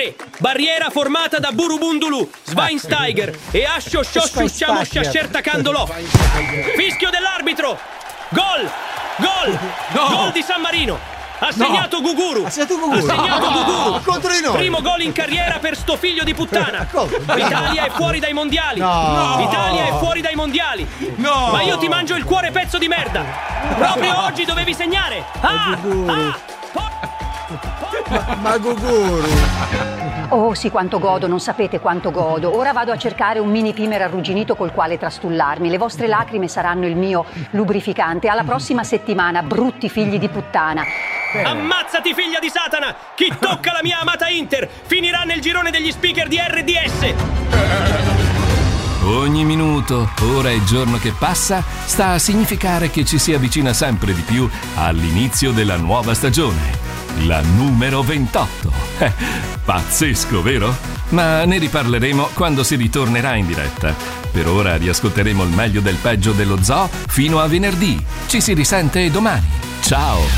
E barriera formata da Burubundulu, Schweinsteiger e Ascio Sciosciusciamo Sciascertacandolo. Fischio dell'arbitro. Gol! Gol di San Marino. Ha segnato Guguru. Contro di noi. Primo gol in carriera per sto figlio di puttana. L'Italia è fuori dai mondiali. L'Italia è fuori dai mondiali. Ma io ti mangio il cuore, pezzo di merda. Proprio oggi dovevi segnare. Ma Guguru. Oh sì, quanto godo, non sapete quanto godo. Ora vado a cercare un mini pimer arrugginito col quale trastullarmi. Le vostre lacrime saranno il mio lubrificante. Alla prossima settimana, brutti figli di puttana. Ammazzati, figlia di Satana! Chi tocca la mia amata Inter finirà nel girone degli speaker di RDS. Ogni minuto, ora e giorno che passa sta a significare che ci si avvicina sempre di più all'inizio della nuova stagione. La numero 28. Pazzesco, vero? Ma ne riparleremo quando si ritornerà in diretta. Per ora riascolteremo il meglio del peggio dello zoo fino a venerdì. Ci si risente domani. Ciao!